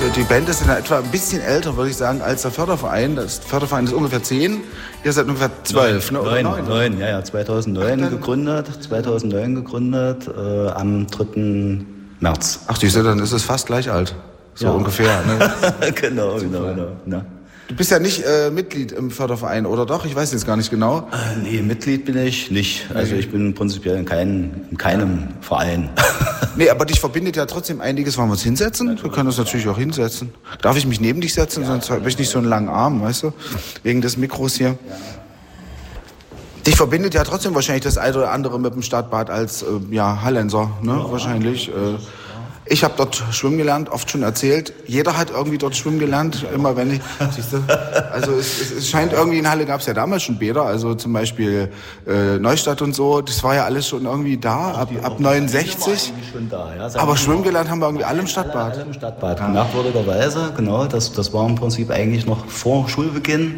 Also die Band ist in etwa ein bisschen älter, würde ich sagen, als der Förderverein. Der Förderverein ist ungefähr 10. Ihr seid ungefähr 12, ne? Oder 9? Ja, 2009 gegründet. Am 3. März. Ach, dann ist es fast gleich alt. So ungefähr, ne? Genau. Ja. Du bist ja nicht Mitglied im Förderverein, oder doch? Ich weiß jetzt gar nicht genau. Nee, Mitglied bin ich nicht. Also ich bin prinzipiell in keinem Verein. Nee, aber dich verbindet ja trotzdem einiges. Wollen wir uns hinsetzen? Wir können uns natürlich auch hinsetzen. Darf ich mich neben dich setzen? Sonst habe ich nicht so einen langen Arm, weißt du? Wegen des Mikros hier. Dich verbindet ja trotzdem wahrscheinlich das eine oder andere mit dem Stadtbad als Hallenser, ne? Ja. Wahrscheinlich. Ich habe dort schwimmen gelernt, oft schon erzählt. Jeder hat irgendwie dort schwimmen gelernt, immer wenn ich, siehst du? Also es scheint irgendwie, in Halle gab es ja damals schon Bäder, also zum Beispiel Neustadt und so, das war ja alles schon irgendwie da, ab 69. Schon da, ja. Aber schwimmen gelernt haben wir irgendwie alle im Stadtbad. Alle im Stadtbad, merkwürdigerweise, genau, das war im Prinzip eigentlich noch vor Schulbeginn.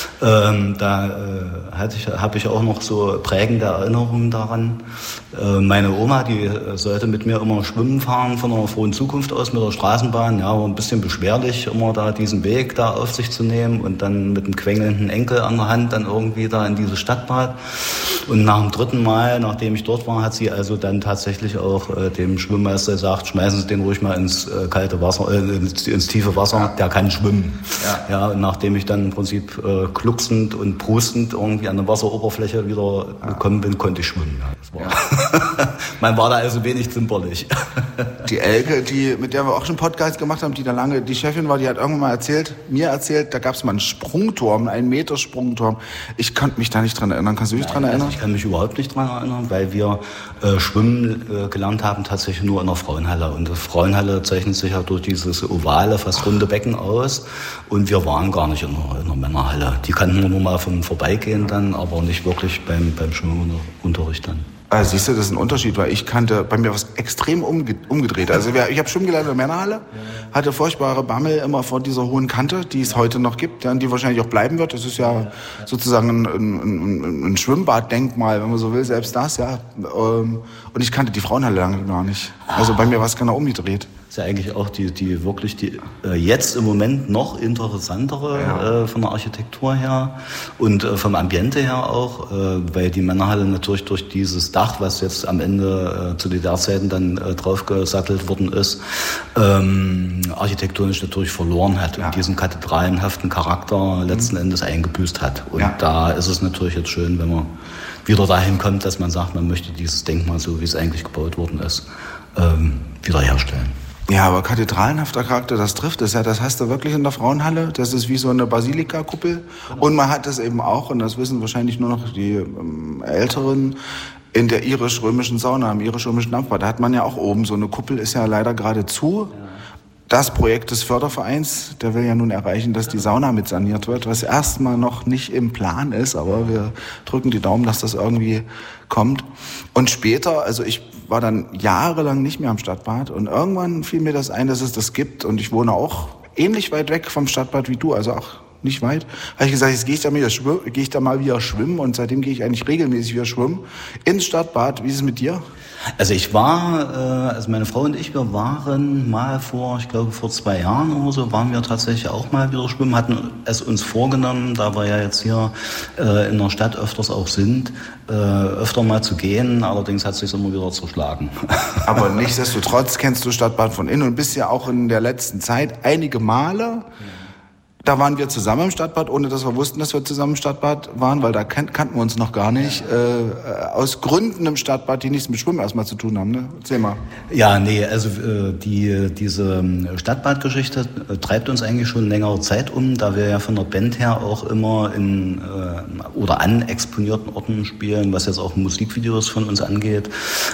Da habe ich auch noch so prägende Erinnerungen daran. Meine Oma, die sollte mit mir immer schwimmen fahren von einer frohen Zukunft aus mit der Straßenbahn. Ja, war ein bisschen beschwerlich, immer da diesen Weg da auf sich zu nehmen und dann mit einem quengelnden Enkel an der Hand dann irgendwie da in dieses Stadtbad. Und nach dem 3. Mal, nachdem ich dort war, hat sie also dann tatsächlich auch dem Schwimmmeister gesagt, schmeißen Sie den ruhig mal ins kalte Wasser, ins tiefe Wasser, der kann schwimmen. Ja, und nachdem ich dann im Prinzip glucksend und prustend irgendwie an der Wasseroberfläche wieder gekommen bin, konnte ich schwimmen. Ja, man war da also wenig zimperlich. Die Elke, mit der wir auch schon Podcast gemacht haben, die da lange die Chefin war, die hat irgendwann mal mir erzählt, da gab es mal einen Sprungturm, einen 1-Meter Sprungturm. Ich konnte mich da nicht dran erinnern. Kannst du dich dran erinnern? Ich kann mich überhaupt nicht dran erinnern, weil wir Schwimmen gelernt haben tatsächlich nur in der Frauenhalle. Und die Frauenhalle zeichnet sich ja durch dieses ovale, fast runde Becken aus. Und wir waren gar nicht in der Männerhalle. Die kannten wir nur mal vom Vorbeigehen dann, aber nicht wirklich beim Schwimmunterricht dann. Also siehst du, das ist ein Unterschied, weil bei mir was extrem umgedreht. Also ich habe schwimmen gelernt in der Männerhalle, hatte furchtbare Bammel immer vor dieser hohen Kante, die es heute noch gibt, und die wahrscheinlich auch bleiben wird. Das ist ja sozusagen ein Schwimmbaddenkmal, wenn man so will, selbst das, ja. Und ich kannte die Frauenhalle lange gar nicht. Also bei mir war es genau umgedreht. Das ist ja eigentlich auch die jetzt im Moment noch interessantere von der Architektur her und vom Ambiente her auch, weil die Männerhalle natürlich durch dieses Dach, was jetzt am Ende zu DDR-Zeiten dann draufgesattelt worden ist, architektonisch natürlich verloren hat und diesen kathedralenhaften Charakter letzten Endes eingebüßt hat. Und da ist es natürlich jetzt schön, wenn man wieder dahin kommt, dass man sagt, man möchte dieses Denkmal, so wie es eigentlich gebaut worden ist, wiederherstellen. Ja, aber kathedralenhafter Charakter, das trifft es ja. Das hast du wirklich in der Frauenhalle. Das ist wie so eine Basilikakuppel. Und man hat das eben auch, und das wissen wahrscheinlich nur noch die Älteren, in der irisch-römischen Sauna, im irisch-römischen Dampfbad. Da hat man ja auch oben so eine Kuppel, ist ja leider gerade zu. Das Projekt des Fördervereins, der will ja nun erreichen, dass die Sauna mit saniert wird, was erstmal noch nicht im Plan ist, aber wir drücken die Daumen, dass das irgendwie kommt. Und später, also ich war dann jahrelang nicht mehr am Stadtbad und irgendwann fiel mir das ein, dass es das gibt, und ich wohne auch ähnlich weit weg vom Stadtbad wie du, also auch nicht weit. Habe ich gesagt, jetzt gehe ich da mal wieder schwimmen, und seitdem gehe ich eigentlich regelmäßig wieder schwimmen ins Stadtbad. Wie ist es mit dir? Also meine Frau und ich, wir waren mal vor 2 Jahren oder so, waren wir tatsächlich auch mal wieder schwimmen, hatten es uns vorgenommen, da wir ja jetzt hier in der Stadt öfters auch sind, öfter mal zu gehen, allerdings hat es sich immer wieder zerschlagen. Aber nichtsdestotrotz kennst du Stadtbad von innen und bist ja auch in der letzten Zeit einige Male. Da waren wir zusammen im Stadtbad, ohne dass wir wussten, dass wir zusammen im Stadtbad waren, weil da kannten wir uns noch gar nicht. Aus Gründen im Stadtbad, die nichts mit Schwimmen erstmal zu tun haben, ne? Erzähl mal. Ja, nee, also diese Stadtbadgeschichte treibt uns eigentlich schon längere Zeit da wir ja von der Band her auch immer in oder an exponierten Orten spielen, was jetzt auch Musikvideos von uns angeht.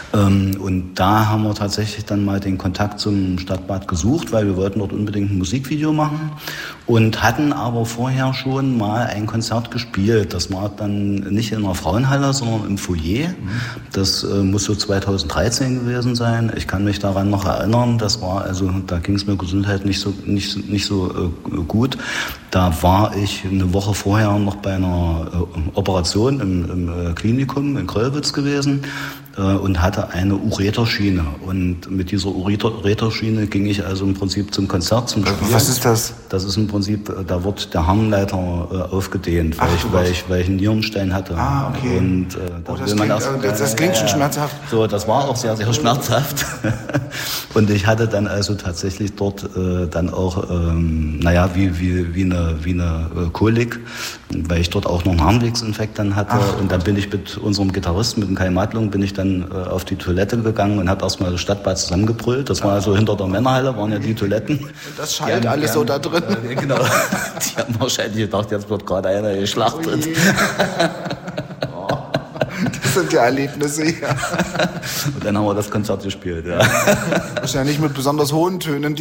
Und da haben wir tatsächlich dann mal den Kontakt zum Stadtbad gesucht, weil wir wollten dort unbedingt ein Musikvideo machen. Und hatten aber vorher schon mal ein Konzert gespielt. Das war dann nicht in der Frauenhalle, sondern im Foyer. Das muss so 2013 gewesen sein. Ich kann mich daran noch erinnern. Da ging es mir gesundheitlich nicht so gut. Da war ich eine Woche vorher noch bei einer Operation im Klinikum in Kröllwitz gewesen. und hatte eine Ureterschiene. Und mit dieser Ureterschiene ging ich also im Prinzip zum Konzert, zum Spiel. Was ist das? Das ist im Prinzip, da wird der Harnleiter aufgedehnt, weil ich einen Nierenstein hatte. Okay. Und das klingt schon schmerzhaft. So, das war auch sehr, sehr schmerzhaft. Und ich hatte dann also tatsächlich dort dann auch, wie eine Kolik, weil ich dort auch noch einen Harnwegsinfekt dann hatte. Und dann bin ich mit unserem Gitarristen, mit dem Kai Madlung, bin ich dann auf die Toilette gegangen und habe erstmal das Stadtbad zusammengebrüllt. Das war also hinter der Männerhalle, waren ja die Toiletten. Und das schallt alles so da drin. Genau. Die haben wahrscheinlich gedacht, jetzt wird gerade einer geschlachtet. Das sind ja Erlebnisse, ja. Und dann haben wir das Konzert gespielt, ja. Wahrscheinlich mit besonders hohen Tönen,